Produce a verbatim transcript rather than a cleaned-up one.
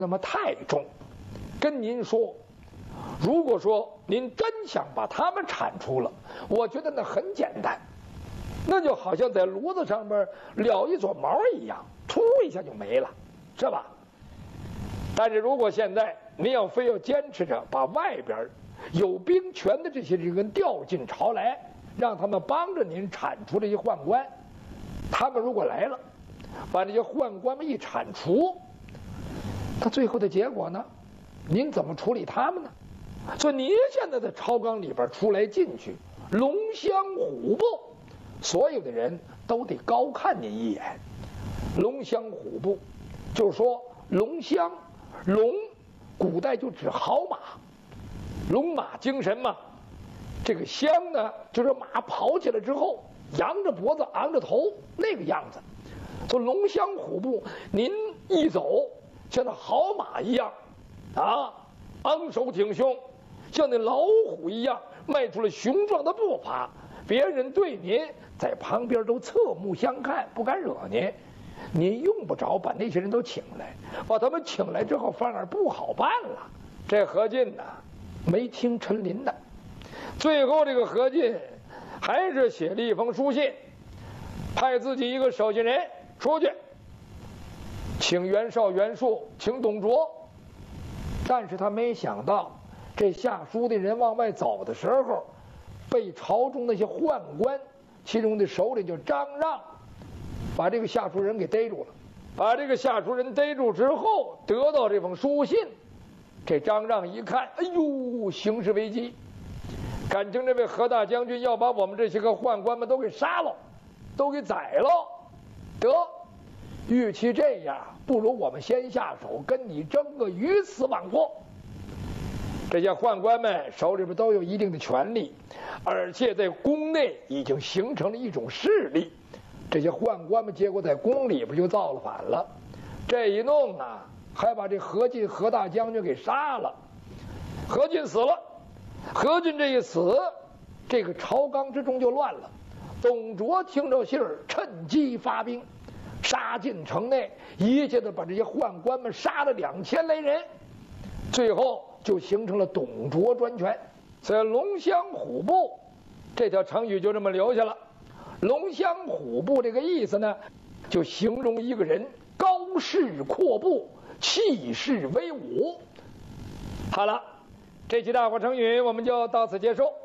那么太重。跟您说，如果说您真想把他们铲除了，我觉得那很简单，那就好像在炉子上面燎一撮毛一样，突一下就没了，是吧？但是如果现在您要非要坚持着把外边有兵权的这些人调进朝来，让他们帮着您铲除这些宦官，他们如果来了，把这些宦官们一铲除，他最后的结果呢？您怎么处理他们呢？所以您现在在朝纲里边出来进去，龙骧虎步，所有的人都得高看您一眼。龙骧虎步，就是说龙骧，龙古代就指好马，龙马精神嘛。这个骧呢，就是马跑起来之后，扬着脖子，昂着头那个样子。所以龙骧虎步，您一走像那好马一样啊，昂首挺胸，像那老虎一样迈出了雄壮的步伐，别人对您在旁边都侧目相看，不敢惹您。您用不着把那些人都请来，把他们请来之后反而不好办了。这何进呢，没听陈琳的，最后这个何进还是写了一封书信，派自己一个手下人出去，请袁绍、袁术，请董卓。但是他没想到，这下书的人往外走的时候，被朝中那些宦官，其中的首领叫张让，把这个下书人给逮住了。把这个下书人逮住之后，得到这封书信，这张让一看，哎呦，形势危机，感情这位何大将军要把我们这些个宦官们都给杀了，都给宰了。得，与其这样，不如我们先下手，跟你争个鱼死网破。这些宦官们手里边都有一定的权力，而且在宫内已经形成了一种势力。这些宦官们结果在宫里边就造了反了，这一弄啊，还把这何进何大将军给杀了。何进死了，何进这一死，这个朝纲之中就乱了。董卓听着信儿，趁机发兵，杀进城内，一下子把这些宦官们杀了两千来人，最后就形成了董卓专权。所以龙骧虎步这条成语就这么留下了。龙骧虎步这个意思呢，就形容一个人高势阔步，气势威武。好了，这期大话成语我们就到此结束。